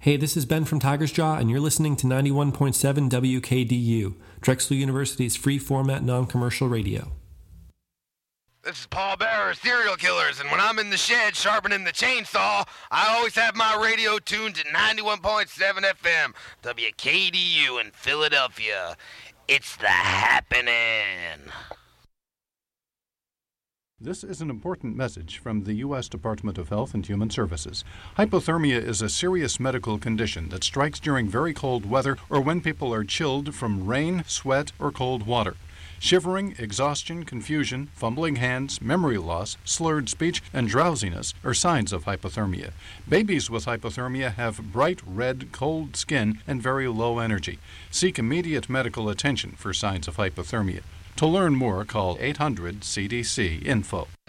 Hey, this is Ben from Tiger's Jaw, and you're listening to 91.7 WKDU, Drexel University's free format non-commercial radio. This is Paul Bearer, Serial Killers, and when I'm in the shed sharpening the chainsaw, I always have my radio tuned to 91.7 FM, WKDU in Philadelphia. It's the happening. This is an important message from the U.S. Department of Health and Human Services. Hypothermia is a serious medical condition that strikes during very cold weather or when people are chilled from rain, sweat, or cold water. Shivering, exhaustion, confusion, fumbling hands, memory loss, slurred speech, and drowsiness are signs of hypothermia. Babies with hypothermia have bright red, cold skin and very low energy. Seek immediate medical attention for signs of hypothermia. To learn more, call 800-CDC-INFO.